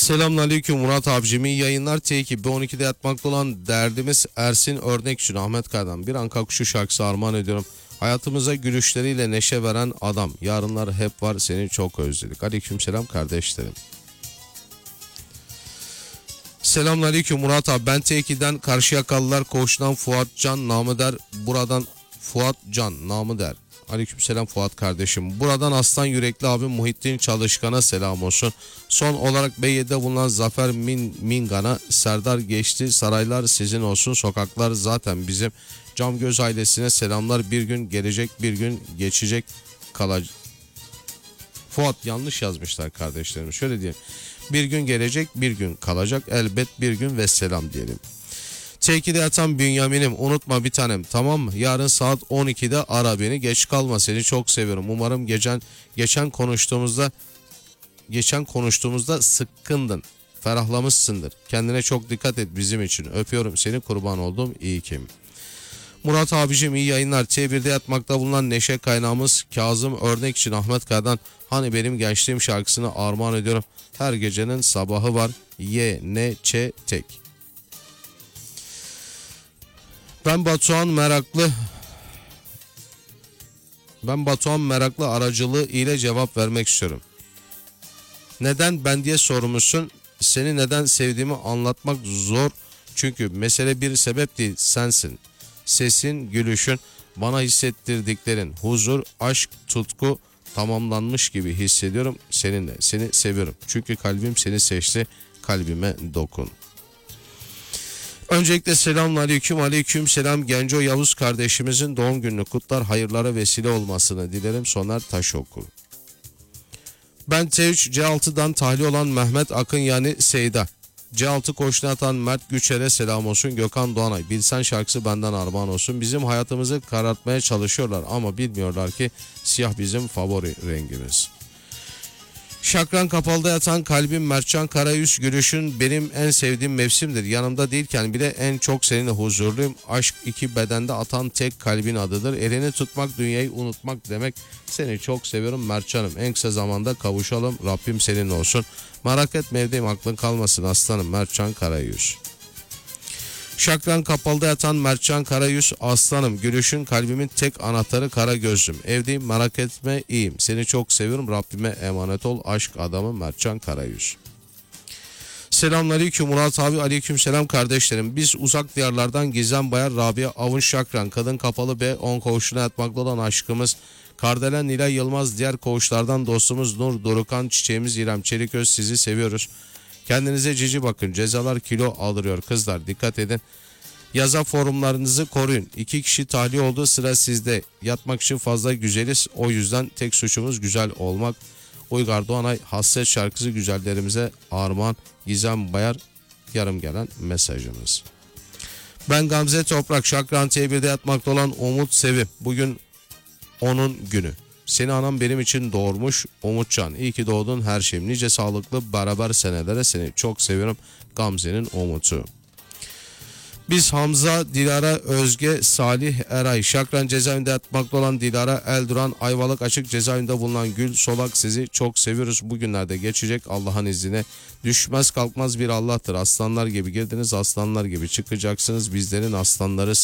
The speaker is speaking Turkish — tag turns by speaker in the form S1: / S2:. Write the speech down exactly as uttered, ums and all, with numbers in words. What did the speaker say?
S1: Selamünaleyküm Murat abicim, iyi yayınlar. T iki B on iki'de yatmakta olan derdimiz Ersin Örnekçin Ahmet Kaya'dan bir Anka Kuşu şarkısı armağan ediyorum. Hayatımıza gülüşleriyle neşe veren adam, yarınlar hep var, seni çok özledik. Aleykümselam kardeşlerim. Selamünaleyküm Murat abi, ben T iki'den Karşıyakalılar Koğuş'tan Fuat Can namı der. Buradan Fuat Can namı der. Aleykümselam Fuat kardeşim. Buradan aslan yürekli abim Muhittin Çalışkan'a selam olsun. Son olarak B yedi'de bulunan Zafer Min, Mingan'a Serdar geçti. Saraylar sizin olsun. Sokaklar zaten bizim. Cam Göz ailesine selamlar. Bir gün gelecek, bir gün geçecek kalacak. Fuat yanlış yazmışlar kardeşlerim. Şöyle diyeyim. Bir gün gelecek, bir gün kalacak. Elbet bir gün ve selam diyelim. T iki'de yatan Bünyamin'im, unutma bir tanem, tamam mı? Yarın saat on iki'de ara beni, geç kalma, seni çok seviyorum. Umarım geçen geçen konuştuğumuzda geçen konuştuğumuzda sıkkındın, ferahlamışsındır. Kendine çok dikkat et bizim için. Öpüyorum seni, kurban olduğum iyi kim. Murat abicim iyi yayınlar. T bir'de yatmakta bulunan neşe kaynağımız Kazım Örnekçin Ahmet Kaya'dan Hani Benim Gençliğim şarkısını armağan ediyorum. Her gecenin sabahı var. Y N Ç tek. Ben Batuhan Meraklı Ben Batuhan Meraklı aracılığı ile cevap vermek istiyorum. Neden ben diye sormuşsun. Seni neden sevdiğimi anlatmak zor. Çünkü mesele bir sebep değil, sensin. Sesin, gülüşün, bana hissettirdiklerin, huzur, aşk, tutku tamamlanmış gibi hissediyorum seninle. Seni seviyorum. Çünkü kalbim seni seçti. Kalbime dokun. Öncelikle selamünaleyküm, aleyküm selam. Genco Yavuz kardeşimizin doğum gününü kutlar, hayırlara vesile olmasını dilerim. Soner Taşokul. Ben T üç C altı'dan tahliye olan Mehmet Akın yani Seyda. C altı koşuna atan Mert Güçer'e selam olsun. Gökhan Doğanay, Bilsen şarkısı benden armağan olsun. Bizim hayatımızı karartmaya çalışıyorlar ama bilmiyorlar ki siyah bizim favori rengimiz. Şakran Kapalı'da yatan kalbim Mertcan Karayüz, gülüşün benim en sevdiğim mevsimdir. Yanımda değilken bile en çok seninle huzurluyum. Aşk iki bedende atan tek kalbin adıdır. Elini tutmak dünyayı unutmak demek. Seni çok seviyorum Mertcan'ım. En kısa zamanda kavuşalım. Rabbim seninle olsun. Merak etme evdeyim, aklın kalmasın aslanım. Mertcan Karayüz. Şakran Kapalı'da yatan Mertcan Karayüz, aslanım gülüşün kalbimin tek anahtarı, kara gözlüm. Evdeyim merak etme iyiyim. Seni çok seviyorum, Rabbime emanet ol. Aşk adamı Mertcan Karayüz. Selamünaleyküm Murat abi, aleykümselam kardeşlerim. Biz uzak diyarlardan Gizem Bayar, Rabia Avun Şakran, Kadın Kapalı B on koğuşuna yatmakta olan aşkımız Kardelen Nilay Yılmaz, diğer koğuşlardan dostumuz Nur Dorukan, çiçeğimiz İrem Çeliköz, sizi seviyoruz. Kendinize cici bakın. Cezalar kilo aldırıyor kızlar. Dikkat edin. Yaza forumlarınızı koruyun. İki kişi tahliye oldu, sıra sizde. Yatmak için fazla güzeliz. O yüzden tek suçumuz güzel olmak. Uygar Doğanay hasret şarkısı güzellerimize armağan. Gizem Bayar yarım gelen mesajımız. Ben Gamze Toprak, Şakran T bir'de yatmakta olan Umut Sevim. Bugün onun günü. Seni anam benim için doğurmuş Umutcan. İyi ki doğdun her şeyim. Nice sağlıklı beraber senelere, seni çok seviyorum. Gamze'nin Umut'u. Biz Hamza, Dilara, Özge, Salih, Eray. Şakran cezaevinde yatmakta olan Dilara Elduran, Ayvalık Açık cezaevinde bulunan Gül Solak, sizi çok seviyoruz. Bugünlerde geçecek Allah'ın izniyle. Düşmez kalkmaz bir Allah'tır. Aslanlar gibi girdiniz, aslanlar gibi çıkacaksınız. Bizlerin aslanları